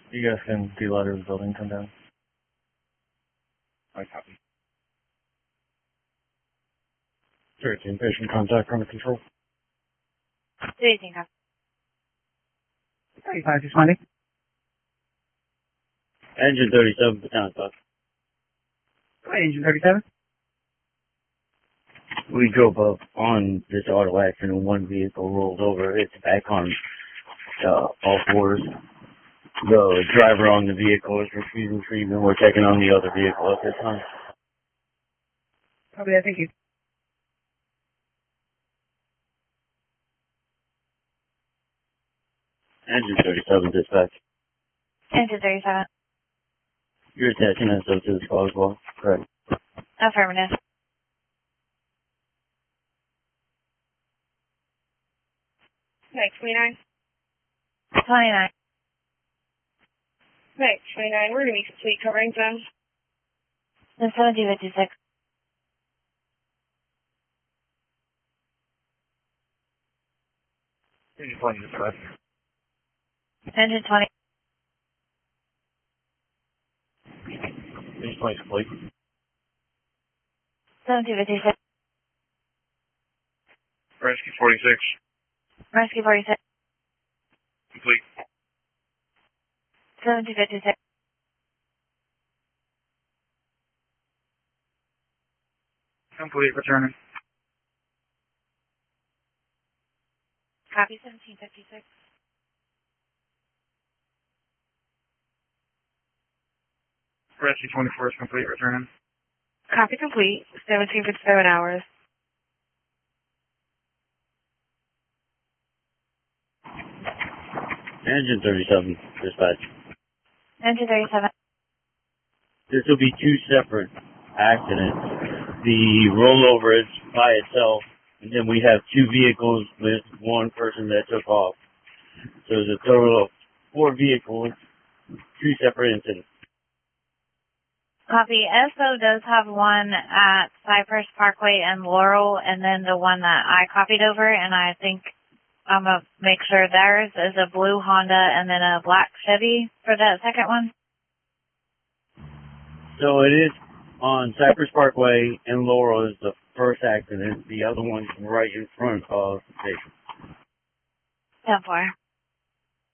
You guys can be let of the building come down. I copy. 13, patient contact under control. 13, copy. 35, 620. Engine 37, baton stop. Engine 37. We drove up on this auto accident. One vehicle rolled over. It's back on all fours. The driver on the vehicle is refusing treatment. We're checking on the other vehicle at this time. Copy that, thank you. Engine 37, dispatch. Engine 37. You're attaching us up to this call as well? Correct. Affirmative. Right, 29. 29. Right, 29. We're going to be complete covering zone. The 1756. Engine 20, dispatch. Engine 20. Engine 20 complete. 1756. Rescue 46. Rescue 46. Complete. 1756. Complete, returning. Copy 1756. Rescue 24 is complete, returning. Copy complete. 1757 hours. Engine 37, dispatch. Engine 37. This will be two separate accidents. The rollover is by itself, and then we have two vehicles with one person that took off. So there's a total of 4 vehicles, 2 separate incidents. Copy. SO does have one at Cypress Parkway and Laurel, and then the one that I copied over, and I think I'm going to make sure theirs is a blue Honda and then a black Chevy for that second one. So it is on Cypress Parkway and Laurel is the first accident. The other one's right in front of the station. 10-4.